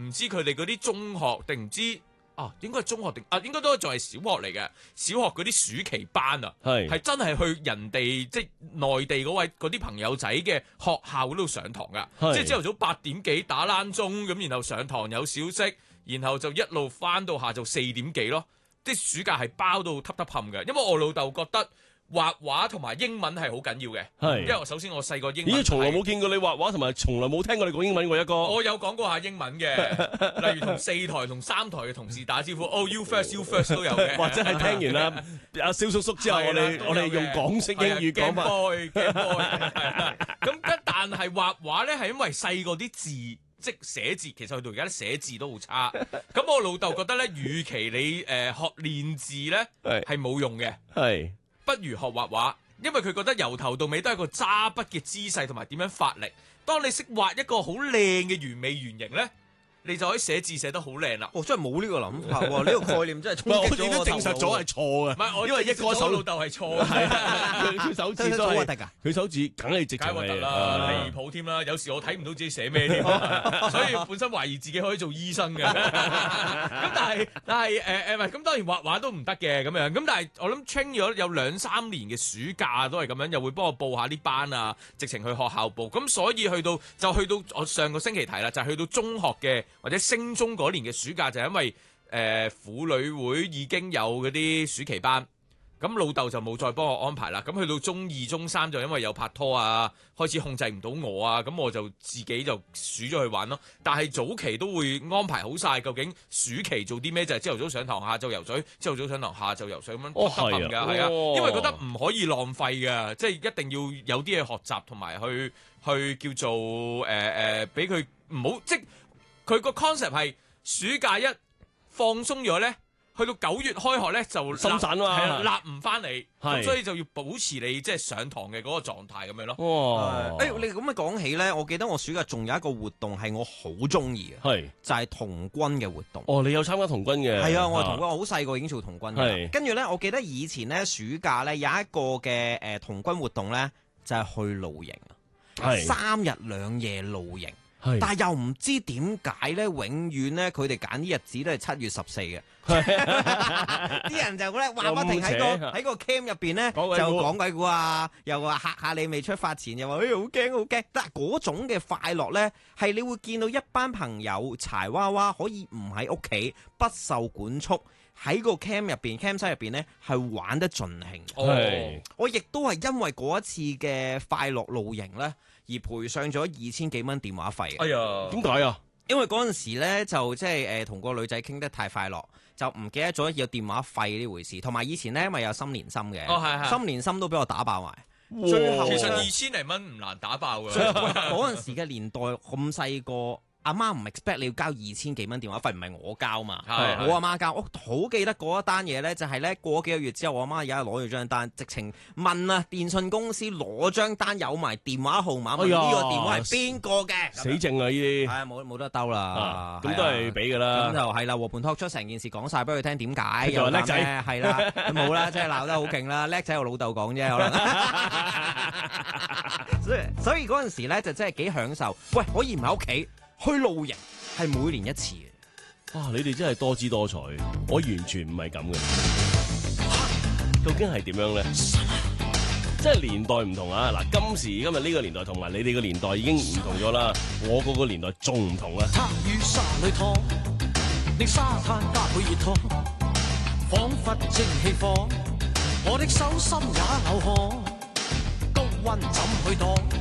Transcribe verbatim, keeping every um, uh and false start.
唔知佢哋嗰啲中學定唔知啊？應該係中學定啊？應該都仲係小學嚟嘅。小學嗰啲暑期班啊，係係真係去人哋即係內地嗰位嗰啲朋友仔嘅學校嗰度上堂噶，即係朝頭早八點幾打冷鐘咁，然後上堂有小息，然後就一路翻到下晝四點幾咯。即係暑假係包到揼揼冚嘅，因為我老豆覺得畫畫同埋英文係好緊要嘅。係，因為我首先我細個英文，咦，從來冇見過你畫畫，同埋從來冇聽過你講英文過一個。我有講過下英文嘅，例如同四台同三台嘅同事打招呼，哦 you first you first 都有嘅。或者係聽完啦阿蕭叔叔之後，我哋我哋用港式英語講法。Game boy，Game boy，咁但係畫畫咧係因為細個啲字。即寫字，其實去到而家啲寫字都好差。咁我老豆覺得咧，與其你誒、呃、學練字咧係冇用嘅，係不如學畫畫，因為佢覺得由頭到尾都係個揸筆嘅姿勢同埋點樣發力。當你識畫一個好靚嘅完美圓形咧，你就可以寫字寫得好靚啦！我、哦、真係冇呢個諗法喎，呢個概念真係衝擊咗我頭腦。我已經證實咗係錯嘅，唔係我因為一個手老豆係錯嘅，佢手指都係佢手指梗係直情係離譜添啦！有時我睇唔到自己寫咩添，所以本身懷疑自己可以做醫生嘅。咁但係但係誒誒唔係咁，當然畫畫都唔得嘅咁樣。咁但係我諗 train 咗有兩三年嘅暑假都係咁樣，又會幫我報下啲班啊，直情去學校報。咁所以去到就去到我上個星期提啦，就係、去到中學嘅。或者升中嗰年嘅暑假就係因為誒、呃、婦女會已經有嗰啲暑期班，咁老豆就冇再幫我安排啦。咁去到中二、中三就因為有拍拖啊，開始控制唔到我啊，咁我就自己就鼠咗去玩咯。但係早期都會安排好晒，究竟暑期做啲咩？就係朝頭早上堂，下晝游水；朝頭早上堂，下晝游水咁樣得閒㗎，係啊，因為覺得唔可以浪費㗎，即係一定要有啲嘢學習同埋去去叫做誒誒，俾佢唔好即佢個 concept 係暑假一放鬆咗咧，去到九月開學咧就心散啊，係啦，立唔翻嚟，咁所以就要保持你即係上堂嘅嗰個狀態咁樣咯。哇！誒、欸，你咁樣講起咧，我記得我暑假仲有一個活動係我好中意嘅，係就係、是、童軍嘅活動。哦，你有參加童軍嘅？係啊，我係童軍，我好細個已經做童軍嘅。跟住咧，我記得以前咧暑假咧有一個嘅誒童軍活動咧，就係、是、去露營啊，三日兩夜露營。但係又唔知點解咧，永遠咧佢哋揀啲日子都係七月十四嘅。啲人就咧話不停喺個喺個 camp 入邊咧就講鬼故啊，又話嚇下你未出發前，又話誒好驚好驚。但係嗰種嘅快樂咧，係你會見到一班朋友柴娃娃可以唔喺屋企，不受管束，喺個 camp 入邊 camp 室入邊咧係玩得盡興。哦，我亦都係因為嗰一次嘅快樂露營咧，而賠上咗二千幾蚊電話費。哎呀，點解啊？因為嗰陣時咧就即係誒同個女仔傾得太快樂，就唔記得咗有電話費呢回事。同埋以前咧因為有心連心嘅，哦係係，心連心都俾我打爆埋。最後其實二千零蚊唔難打爆㗎。嗰陣時嘅年代咁細個。阿媽唔 expect 你要交二千幾蚊電話費，唔係我交嘛，我阿媽交。我好記得嗰一單嘢咧，就係咧過幾個月之後，我阿媽有一日攞咗張單，直情問啊電信公司攞張單有埋電話號碼，問呢個電話係邊個嘅？死證啊！呢啲係啊，冇冇得兜啦，咁都係俾㗎啦。咁就係啦，和盤托出成件事講晒俾佢聽點解，又叻仔係啦，冇啦，即係鬧得好勁啦，叻仔我老豆講啫，可能。所以所以嗰陣時咧就真係幾享受。喂，可以唔喺屋企。去露營係每年一次嘅。哇！你哋真係多姿多彩，我完全唔係咁嘅。究竟係點樣咧？即係年代唔同啊！嗱，今時今日呢個年代同埋你哋個年代已經唔同咗啦。我嗰個年代仲唔同啊！他於沙裏躺，令沙灘加倍熱燙，彷彿蒸氣放，我的手心也流汗，高溫怎去擋？